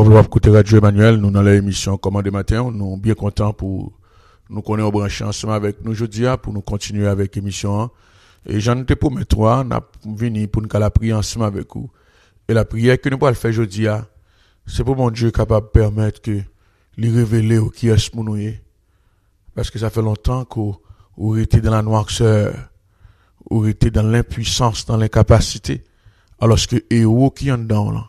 Vous écoutez Radio Emmanuel, nous dans l'émission Commande matin, nous bien contents pour nous connaître au branché ensemble avec nous aujourd'hui pour nous continuer avec l'émission. Et j'en étais pour mes trois, nous sommes venus pour nous la prière ensemble avec vous. Et la prière que nous allons faire aujourd'hui, c'est pour mon Dieu capable de permettre que lui révéler qui est ce nous est. Parce que ça fait longtemps qu'on était dans la noirceur, on était dans l'impuissance, dans l'incapacité. Alors que héros qui en dedans là,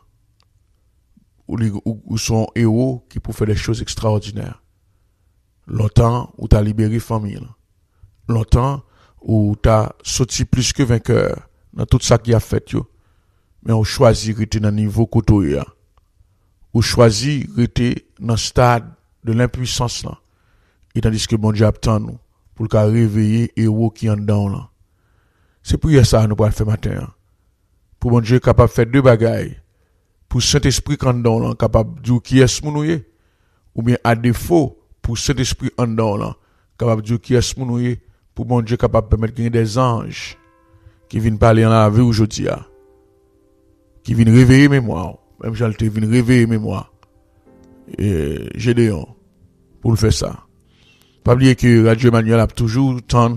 ou sont héros qui peuvent faire des choses extraordinaires. Longtemps où t'as libéré famille. Longtemps où t'as sorti plus que vainqueur dans tout ça qui a fait yo. Mais on choisit rester dans niveau côté là. On choisit rester dans le stade de l'impuissance là. Et tandis que bon Dieu attend nous pour le réveiller héros qui en dedans là. C'est pour ça nous pour faire matin. Pour bon Dieu capable de faire deux bagailles. Pour Saint-Esprit en dedans là capable de dire qui est ce nous est, ou bien à défaut pour Saint-Esprit en dedans là capable de dire qui est ce nous est, pour bon Dieu capable de permettre qu'il y ait des anges qui viennent parler dans la vie aujourd'hui, qui viennent réveiller mémoire, même j'allais viennent réveiller mémoire. Et Gédéon pour le faire ça. Pas oublier que Radio Emmanuel a toujours tant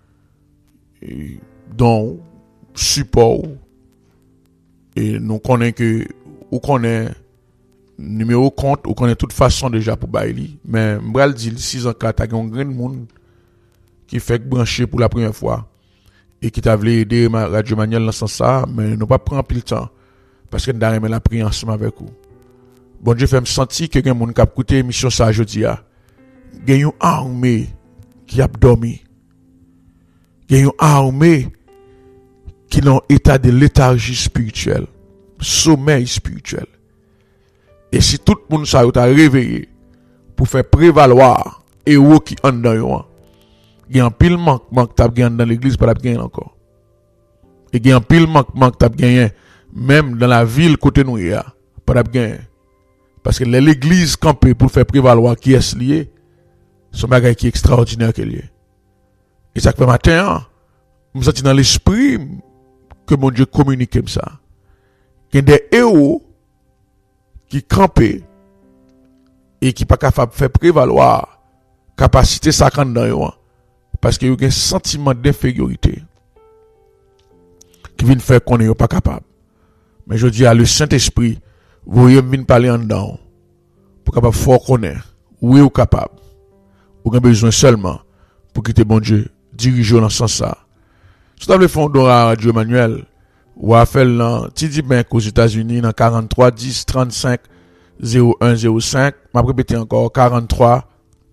don support et nous connaissons que ou connaît numéro compte ou connaît toute façon déjà pour bailler mais m'bral dit 6 ans 4 a un grand monde qui fait brancher pour la première fois et qui t'a voulu aider Radio Emmanuel dans ce sens ça mais nous pas prendre plus de temps parce que nous avons la prière ensemble avec vous. Bon Dieu fait me sentir que quelqu'un monde qui a écouté émission ça aujourd'hui a gagne une armée qui a dormi. Gagne une armée qui dans état de léthargie spirituelle, sommeil spirituel. Et si tout le monde ça t'a réveillé pour faire prévaloir héros qui en dedans yo, il y a un pile manquement que t'as gagné dans l'église pas gagner encore. Et il y a un pile manquement que t'as gagné même dans la ville côté nous ya, pas gagner. Parce que l'église campée pour faire prévaloir qui est lié, c'est un bagage qui est extraordinaire qu'il est. Et ça fait matin, je me sens dans l'esprit que mon Dieu communique comme ça. Il y a des héros qui campent et qui pas capable de faire prévaloir capacité ça dans eux parce qu'il y a un sentiment d'infériorité qui vient faire qu'on n'est pas capable. Mais je dis à le Saint-Esprit, vous voyez venir parler en dedans pour capable fort connaître où est capable. Vous avez besoin seulement pour quitter bon Dieu diriger dans ce sens ça. Si vous avez fait un don à Radio Emmanuel, ou à faire dans TD Bank aux États-Unis dans 43 10 35 01 05, m'a répété encore 43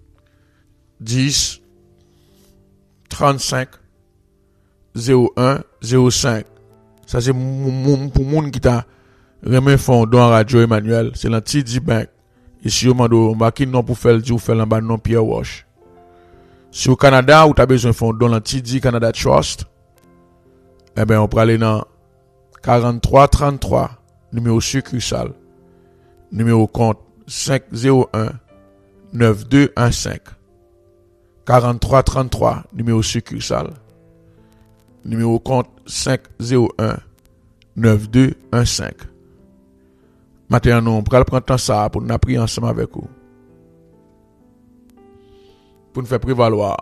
10 35 01 05. Ça c'est pour monde qui t'a remis fond don à Radio Emmanuel, c'est dans TD Bank. Et si vous mando marqué non pour faire du faire en bas non Pierre Wash. Si au Canada ou tu as besoin de fond don dans TD Canada Trust, eh ben on peut aller dans 43 33 numéro succursale numéro compte 501 9215 43 33 numéro succursale numéro compte 501 9215. Maintenant nous on prend temps ça pour nous prier ensemble avec vous pour nous faire prévaloir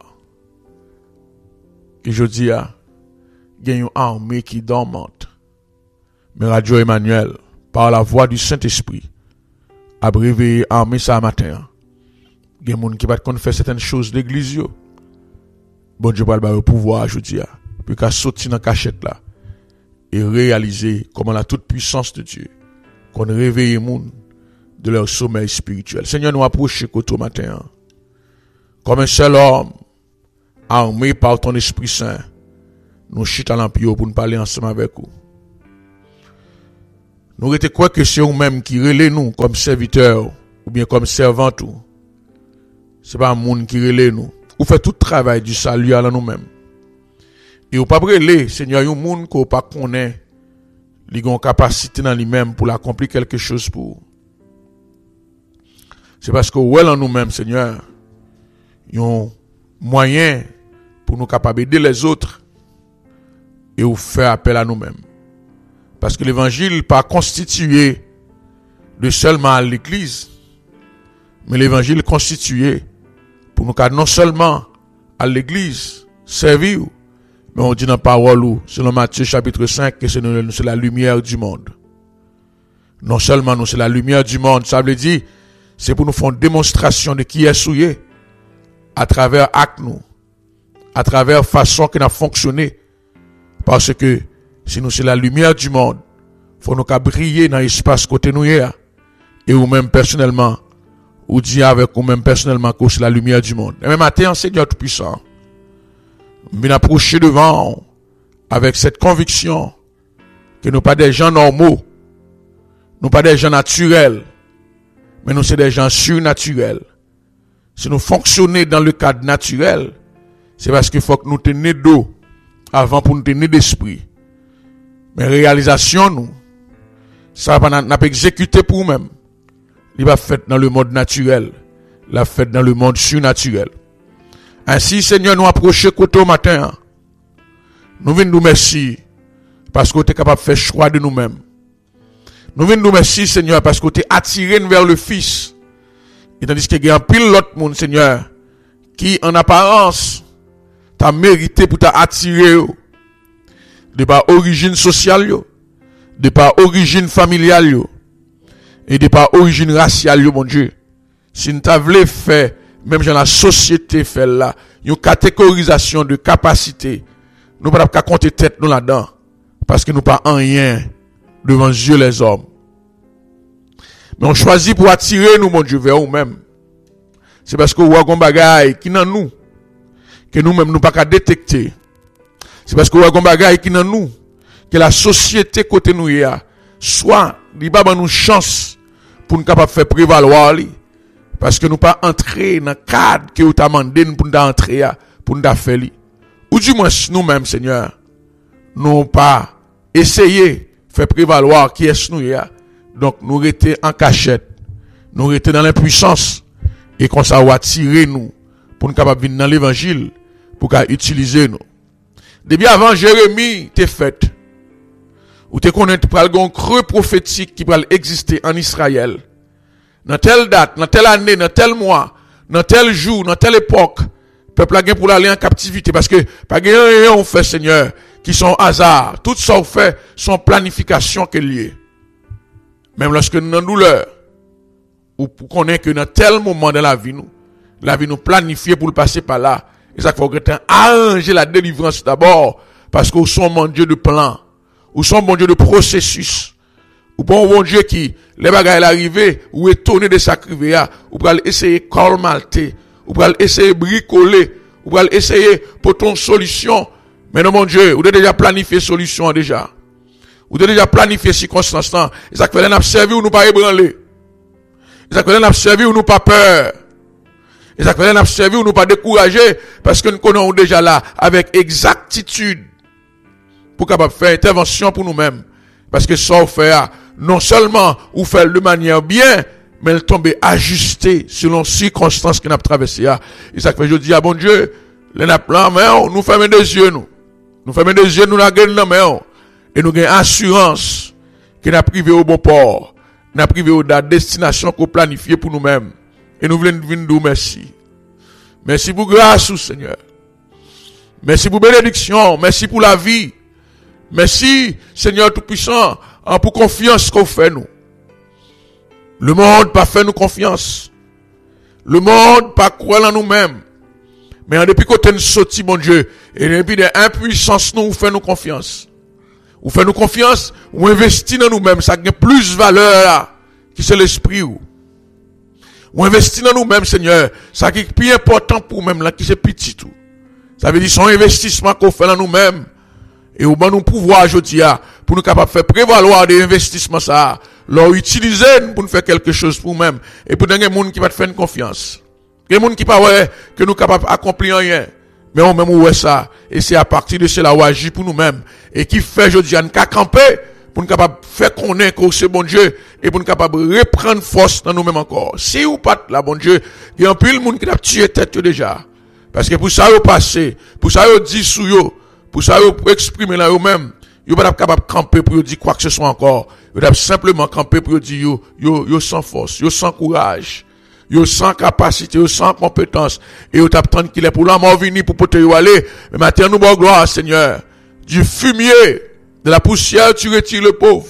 que je dis il y a une armée qui dormante. Mais Radio Emmanuel, par la voix du Saint-Esprit, a réveillé l'armée ça matin. Il y a des gens qui va faire certaines choses d'église. Bon Dieu va le pouvoir, je dis, puis qu'à sortir dans la cachette là et réaliser comment la toute puissance de Dieu qu'on réveille les gens de leur sommeil spirituel. Seigneur, nous approchons côté matin. Comme un seul homme, armé par ton Esprit Saint, nous chutons à l'empire pour nous parler ensemble avec vous. Nous étions quoi que c'est nous-mêmes qui relève nous comme serviteurs ou bien comme servantes. C'est pas un monde qui relève nous. Ou fait tout le travail du salut à nous-mêmes. Et ou pas relève, Seigneur, un monde qu'on pas connaît, il a une capacité dans lui-même pour accomplir quelque chose pour. C'est parce que ouais en nous-mêmes, Seigneur, il y a un moyen pour nous capables d'aider les autres et ou faire appel à nous-mêmes. Parce que l'évangile pas constitué de seulement à l'église, mais l'évangile constitué pour nous non seulement à l'église, servir, mais on dit dans la parole, selon Matthieu chapitre 5, que c'est la lumière du monde. Non seulement nous, c'est la lumière du monde, ça veut dire, c'est pour nous faire une démonstration de qui est souillé, à travers actes nous, à travers façon qu'on a fonctionné, parce que si nous, c'est la lumière du monde, faut nous briller dans l'espace côté nous, et ou même personnellement, ou dire avec ou même personnellement que c'est la lumière du monde. Et même matin, Seigneur Tout-Puissant, nous approcher devant avec cette conviction que nous pas des gens normaux, nous pas des gens naturels, mais nous sommes des gens surnaturels. Si nous fonctionnons dans le cadre naturel, c'est parce qu'il faut que nous tenions d'eau avant pour nous tenir d'esprit. Mais réalisation nous, ça va pas exécuter pour nous-mêmes. Il va fait dans le monde naturel, la fait dans le monde surnaturel. Ainsi, Seigneur, nous approcher côté au matin. Nous venons nous merci parce que tu es capable de faire choix de nous-mêmes. Nous venons nous merci, Seigneur, parce que tu es attiré vers le Fils. Et tandis qu'il y a un pile l'autre monde, Seigneur, qui en apparence t'a mérité pour t'attirer de par origine sociale, de par origine familiale, et de par origine raciale, mon Dieu. Si nous t'avons fait, même dans la société fait là, une catégorisation de capacité, nous ne pouvons pas compter tête nous là-dedans, parce que nous pas en rien devant Dieu les hommes. Mais on choisit pour attirer nous, mon Dieu, vers nous-mêmes. C'est parce que nous avons des bagailles qui dans nous, que nous-mêmes nous pas qu'à détecter. C'est parce que nous avons des bagailles qui dans nous, que la société côté nous y a, soit, il pas nous chance pour nous capable faire prévaloir parce que nous pas entrer dans le cadre que vous t'avez demandé pour nous entrer pour nous faire ou du moins nous-mêmes Seigneur nous pas essayer faire prévaloir qui est nous donc nous rester en cachette, nous rester dans l'impuissance et qu'on ça va attirer nous pour nous capable venir dans l'évangile pour qu'à utiliser nous. Depuis avant Jérémie t'es fait ou te connaître pour un creux prophétique qui va exister en Israël. Dans telle date, dans telle année, dans tel mois, dans tel jour, dans telle époque, peuple a pour aller en captivité parce que pas rien on fait Seigneur qui sont hasard. Tout ça on fait sont planification qui est liée. Même lorsque nous dans douleur ou pour connaître que dans tel moment de la vie nous planifiée pour le passer par là. Et ça faut arranger la délivrance d'abord parce que nous sommes mon Dieu de plan. Ou son bon Dieu de processus. Ou bon Dieu qui, les bagailles arrivées, ou étonné de sacrifier, ou pour essayer colmater, ou pour essayer bricoler, ou pour essayer pour ton solution. Mais non, mon Dieu, vous avez déjà planifié solution déjà. Vous avez déjà planifié circonstances. Et ça fait l'on servi ou nous pas ébranler. Et ça fait l'on servi ou nous pas peur. Et ça fait l'on servi ou nous pas décourager, parce que nous connaissons déjà là, avec exactitude, pour capable faire intervention pour nous-mêmes. Parce que ça, on fait, non seulement, ou faire de manière bien, mais elle tombe ajustée selon circonstances qu'on a traversées. Et ça fait, je dis, bon Dieu, nous fermons des yeux, nous fermons des yeux, nous la gagnons la main, et nous gagnons assurance, qu'on a privé au bon port, nous a privé au la destination qu'on planifié pour nous-mêmes. Et nous voulons nous merci. Merci pour grâce, Seigneur. Merci pour bénédiction, merci pour la vie. Merci, Seigneur Tout-Puissant, pour confiance qu'on fait nous. Le monde pas fait nous confiance. Le monde pas croire en nous-mêmes. Mais depuis qu'on nous sorti, mon Dieu, et depuis des impuissances, nous fait nous confiance. Ou fait nous confiance, ou investit dans nous-mêmes, ça a plus valeur là, qui c'est l'esprit ou. Ou investit dans nous-mêmes, Seigneur, ça qui est plus important pour nous-mêmes là, qui c'est petit tout. Ça veut dire son investissement qu'on fait dans nous-mêmes. Et au bon nous pouvoir aujourd'hui pour nous capables de faire prévaloir des investissements ça, leur utiliser pour nous faire quelque chose pour nous-mêmes et pour des gens qui va te faire une confiance. Des gens qui pas ouais que nous capables d'accomplir rien, mais on même ouais ça et c'est à partir de cela où agit pour nous-mêmes et qui fait aujourd'hui nous camper pour nous capables faire connaître que c'est bon Dieu et pour nous capables reprendre force dans nous-mêmes encore. Si ou pas là bon Dieu, il y a un peu de monde qui a tué tête déjà parce que pour ça au passé, pour ça au dit sous yo. Pour ça, vous exprimer là eux-mêmes, Yo pas capable camper pour dire quoi que ce soit encore. Yo doit simplement camper pour dire yo sans force, yo sans courage. Yo sans capacité, yo sans compétence. Et yo t'attendre qu'il est pour la mort venir pour porter yo aller. Mais maintenant nous bon gloire, Seigneur. Du fumier, de la poussière, tu retires le pauvre.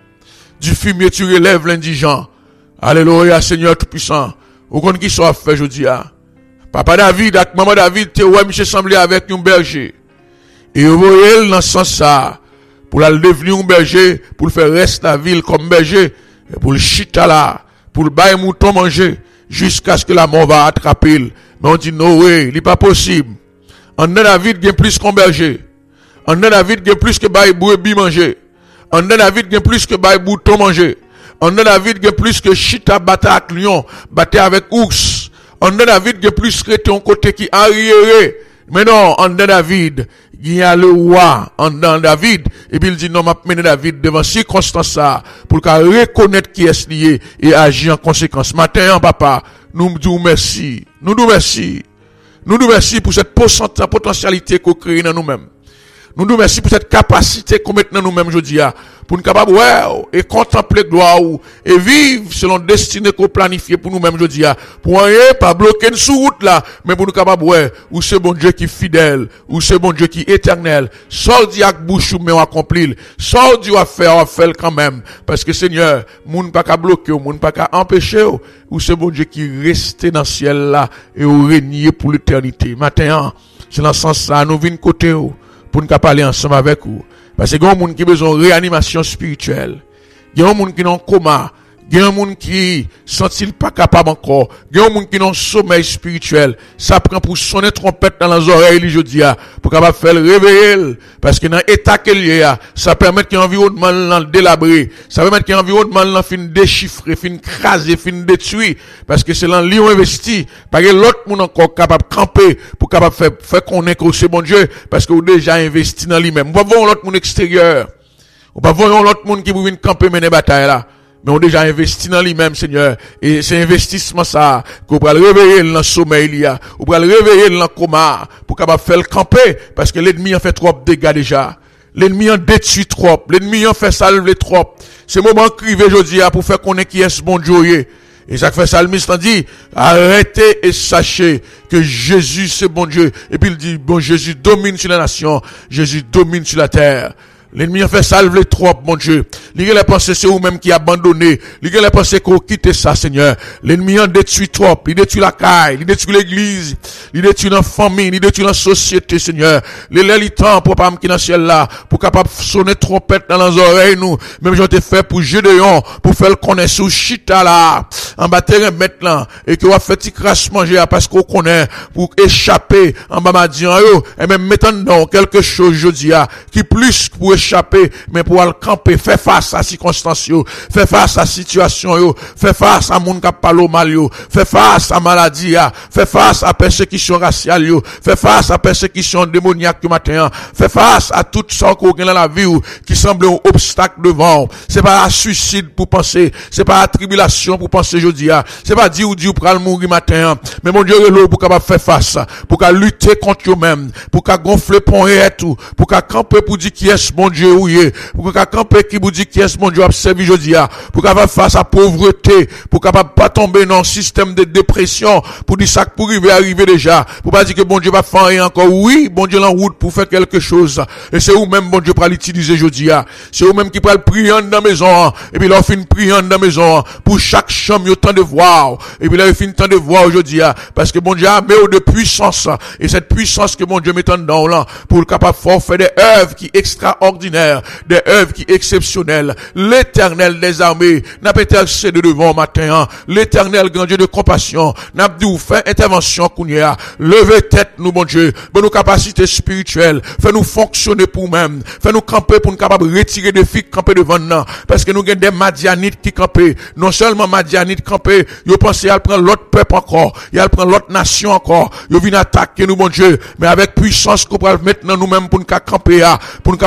Du fumier, tu relèves l'indigent. Alléluia, Seigneur Tout-Puissant. Ou qu'on qui soit fait, je dis, Papa David, avec maman David, te ouais, monsieur semblé avec un berger. Et vous voyez, dans ce sens-là, pour la devenir un berger, pour le faire rester la ville comme berger, et pour le chita là, pour le bailler mouton manger, jusqu'à ce que la mort va attraper. Mais on dit, non, oui, il n'est pas possible. En David, il y a plus qu'un berger. En David, il y a plus que bailler brebis manger. En David, il y a plus que bailler mouton manger. En David, il y a plus que chita battre avec lion, battre avec ours. En David, il y a plus que ton côté qui arrière. Mais non, en David, il y a le roi en David. Et puis il dit, non, m'a mené David devant circonstance ça, pour qu'il reconnaître qui est lié et agir en conséquence. Matin, papa, nous disons merci. Nous disons merci. Nous disons merci pour cette potentialité qu'on crée dans nous-mêmes. Nous nous merci pour cette capacité qu'on met dans nous-mêmes aujourd'hui, pour nous capables, et contempler gloire, et vivre selon destinée qu'on planifie pour nous-mêmes aujourd'hui, pour rien pas bloquer une sous-route là, mais pour nous capables, ou c'est bon Dieu qui est fidèle, ou c'est bon Dieu qui est éternel, sort dit avec bouche, mais on accomplit, sort dit à faire quand même, parce que Seigneur, moun pas qu'à bloquer, moun pas qu'à empêcher, ou c'est bon Dieu qui reste dans le ciel là, et au régner pour l'éternité. Maintenant, c'est dans ce sens là, nous venons côté, pour nous parler ensemble avec vous. Parce que il y a des gens qui ont besoin de réanimation spirituelle. Il y a des gens qui sont en coma. Il y a des gens qui ne sont pas capables encore. Il y a des gens qui ont un sommeil spirituel. Ça prend pour sonner trompette dans les oreilles, je dis, pour capable faire le réveiller. Parce que dans l'état qu'il y a, ça permet qu'il y ait environnement l'en délabrer. Ça permet qu'il y ait environnement l'en fin déchiffrer, fin craser, fin détruire. Parce que c'est l'en lion investi. Parce que l'autre monde encore capable de camper, pour capable faire connaître que c'est bon Dieu. Parce que vous déjà investi dans lui-même. On va voir l'autre monde extérieur. On va voir l'autre monde qui vous vient camper mener bataille là. Mais on a déjà investi dans lui-même, Seigneur. Et c'est investissement ça, qu'on va le réveiller dans le sommeil, il y a. On va le réveiller dans le coma, pour qu'on va faire le camper, parce que l'ennemi en fait trop de dégâts déjà. L'ennemi en détruit trop. L'ennemi en fait salver trop. C'est le moment crivé aujourd'hui, pour faire connaître qui est ce bon Dieu. Et ça fait Salmiste en dit, arrêtez et sachez que Jésus c'est bon Dieu. Et puis il dit, bon Jésus domine sur la nation, Jésus domine sur la terre. L'ennemi a fait salver trop, mon Dieu. Il a pensé c'est vous-même qui abandonné. Il a pensé qu'on quitte ça, Seigneur. L'ennemi a détruit trop. Il détruit la caille. Il détruit l'église. Il détruit la famille. Il détruit la société, Seigneur. Les temps pour pas qui dans le ciel là, pour capable sonner trompette dans les oreilles, nous. Même j'en ai fait pour Gédéon, pour faire le connaître sous chita là, en bas terrain maintenant, et que on va faire petit crasse manger parce qu'on connaît, pour échapper en bas madian yo, et même mettre dans quelque chose, je dis, qui plus pour échapper, mais pour aller camper, faire face à circonstances, faire face à situation, faire face à moun qui parle mal, faire face à maladie, faire face à persécution raciale, faire face à persécution démoniaque matin, faire face à tout ça qu'on a dans la vie qui semble un obstacle devant. C'est pas un suicide pour penser, c'est pas la tribulation pour penser jeudi, c'est pas dire ou pour aller mourir matin, mais mon Dieu est là pour capable faire face, pour qu'à lutter contre eux-mêmes, pour qu'à gonfler pont et tout, pour qu'à camper pour dire qui est mon Dieu ou yé, pour qu'à camper qui vous dit qui est mon Dieu observer jeudi, pour qu'à faire face à pauvreté, pour capable pas tomber dans un système de dépression, pour dire ça pour arriver déjà, pour pas dire que bon Dieu va faire rien encore. Oui, bon Dieu en route pour faire quelque chose, et c'est vous même bon Dieu pour l'utiliser jeudi, c'est vous même qui peut le prier dans la maison, et puis là on fait une prière dans la maison, pour chaque chambre il temps de voir, et puis là il fait une temps de voir aujourd'hui, parce que bon Dieu a mis de puissance, et cette puissance que mon Dieu met dedans là, pour le capable de faire des œuvres qui extraordinaires, des œuvres qui exceptionnelles. L'Éternel des armées n'a pas été accédé devant matin, l'Éternel grand Dieu de compassion n'a pas dit ou fait intervention kounia, levez tête nous bon Dieu, bon nos capacités spirituelles, fait nous fonctionner pour nous-mêmes, fait nous camper pour nous capables retirer des filles camper devant nous, parce que nous avons des Madianites qui campent, non seulement Madianites campent, ils pensent à prendre l'autre peuple encore, ils prendre l'autre nation encore, ils viennent attaquer nous bon Dieu, mais avec puissance qu'on peut mettre dans nous-mêmes pour nous camper, pour nous capables faire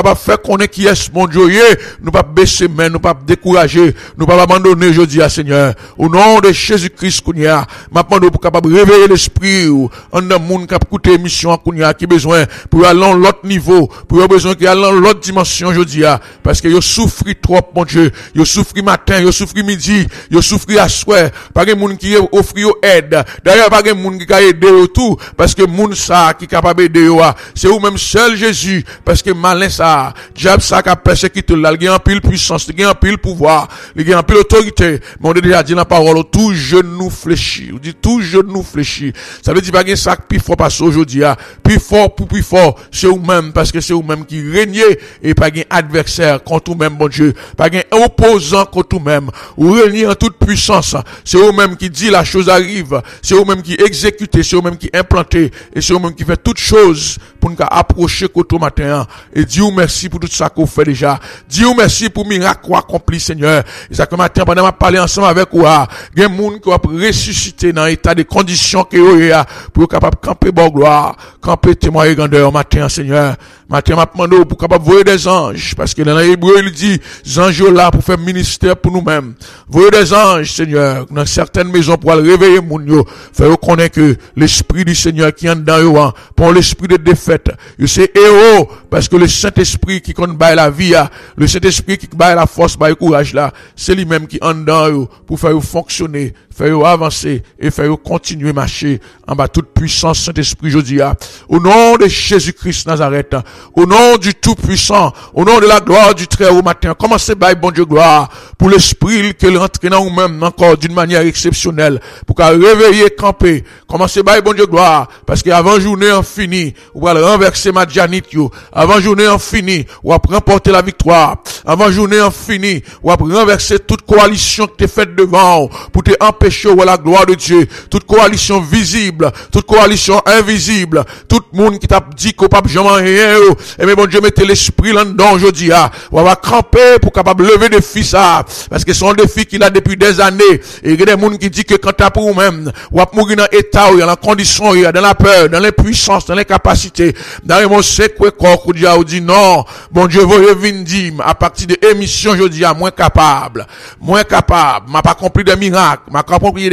connaître qui est mon Dieu, nous pas baisser main, nous pas décourager, nous pas abandonner aujourd'hui à Seigneur. Au nom de Jésus-Christ, Kounia, m'appelle pour capable réveiller l'esprit, en un monde qui a écouté émission, Kounia, qui besoin pour aller à l'autre niveau, pour avoir besoin qu'il aille à l'autre dimension aujourd'hui, parce que yo souffri trop, mon Dieu, yo souffri matin, yo souffri midi, yo souffri à soir, pas de monde qui offre aide. D'ailleurs, pas de monde qui a aidé tout, parce que monde ça, qui est capable d'aider, c'est ou même seul Jésus, parce que malin ça, diable ça qui a persécuté là, il y a un pile puissance, il y a un pile pouvoir, il y a un pile autorité, mais on a déjà dit dans la parole, tout genou fléchi, on dit tout genou fléchi, ça veut dire pas qu'il y a ça qui plus fort passer aujourd'hui, plus fort, c'est ou même, parce que c'est ou même qui règne, et pas un adversaire contre vous même, bon Dieu, pas un opposant contre vous même, ou régner en toute puissance, c'est ou même qui dit la chose arrive, c'est ou même qui exécute, c'est ou même qui implante, et c'est ou même qui fait toutes choses pour nous approcher côté matin, et Dieu merci pour tout ça qu'on fait déjà, Dieu merci pour miracle accompli, Seigneur, et ça que matin, pendant que je parler ensemble avec vous, il y a des gens qui vont ressusciter dans l'état de conditions que vous avez, pour être capable de camper bon gloire, camper témoin et grandeur matin, Seigneur. Matin, m'a demandé pour capable voyer des anges, parce que dans l'hébreu, il dit, les anges là pour faire ministère pour nous-mêmes. Voyer des anges, Seigneur, dans certaines maisons pour aller réveiller mon yo, faire reconnaître que l'esprit du Seigneur qui est dans eux, pour l'esprit de défaite, c'est héros, parce que le Saint-Esprit qui compte bail la vie, le Saint-Esprit qui bail la force, bail courage là, c'est lui-même qui est dans eux, pour faire fonctionner, faire avancer, et faire continuer marcher, en bas toute puissance Saint-Esprit, je dis, au nom de Jésus-Christ Nazareth, au nom du Tout-Puissant, au nom de la gloire du Très-Haut matin, commencez par bon Dieu gloire, pour l'esprit que rentre dans nous-mêmes encore d'une manière exceptionnelle, pour qu'à réveiller, camper, commencez par bon Dieu gloire, parce qu'avant journée en fini, ou allez renverser ma Janite, avant journée en fini, ou à remporter la victoire, avant journée en fini, ou à renverser toute coalition que t'es faite devant, pour te empêcher ou la gloire de Dieu, toute coalition visible, toute coalition invisible, tout le monde qui t'a dit qu'on pas jamais rien, et mais bon Dieu, mettez l'esprit là-dedans aujourd'hui, on va camper pour capable lever des défis ça, parce que c'est un défi qu'il a depuis des années, et il y a des gens qui disent que quand t'as pour vous-même, ou à mourir dans l'état, dans la condition, dans la peur, dans l'impuissance, dans l'incapacité, dans les mots secs, ou dit non, bon Dieu, vous revenez à partir de émission, je dis, moins capable, m'a pas compris des miracles, m'a compris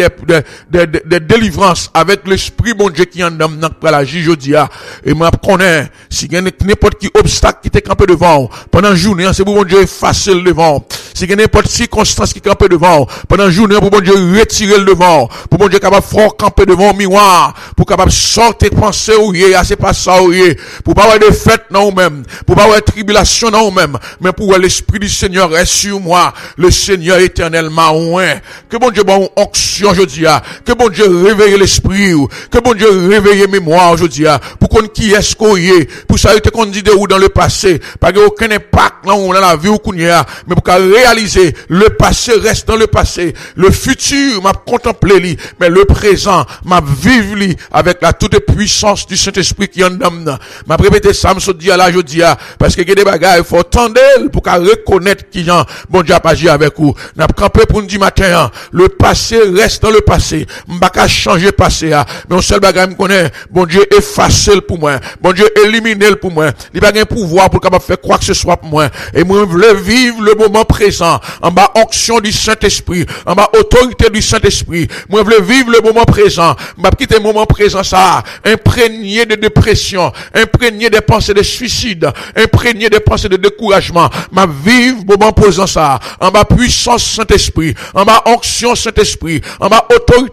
des délivrances avec l'esprit, bon Dieu, qui en donne dans la juge, je dis, et m'a connaît, si il y a n'importe qui obstacle qui t'est campé devant, pendant la journée, c'est pour bon Dieu effacer le devant. Si il y a n'importe circonstance qui campé devant, pendant la journée, pour bon Dieu retirer le devant, pour bon Dieu capable fort camper devant le miroir, pour capable sortir penser ou c'est pas ça ou pour pas avoir de fête non même, pour pas avoir de tribulation non même, mais pour l'esprit du Seigneur reste sur moi, le Seigneur éternellement oint. Que bon Dieu bon onction aujourd'hui, que bon Dieu réveille l'esprit, que bon Dieu réveille mémoire aujourd'hui, pour qu'on qui est-ce qu'on y est, pour ça été qu'on dit de où dans le passé, pas aucun impact dans la vie ou qu'on y a, mais pour qu'à réaliser, le passé reste dans le passé, le futur m'a contemplé lui, mais le présent m'a vivre lui avec la toute puissance du Saint-Esprit qui en donne. M'a répété ça, me dit à la jodi, parce que il y a des bagages, il faut tendre pour qu'à reconnaître qui en bon Dieu a pas agi avec vous. N'a campé pour nous dire matin, le passé reste dans le passé. M'pas qu'à changer passé, mais un seul bagage me connaît, bon Dieu effacer pour moi, bon Dieu éliminer pour moi. Il pas un pouvoir pour capable faire quoi que ce soit pour moi. Et moi, je veux vivre le moment présent, en bas onction du Saint-Esprit, en bas autorité du Saint-Esprit. Moi, je veux vivre le moment présent. M'a quitter le moment présent ça, imprégné de dépression, imprégné des pensées de suicide, imprégné des pensées de découragement. M'a vivre le moment présent ça, en bas puissance Saint-Esprit, en bas onction Saint-Esprit, en bas autorité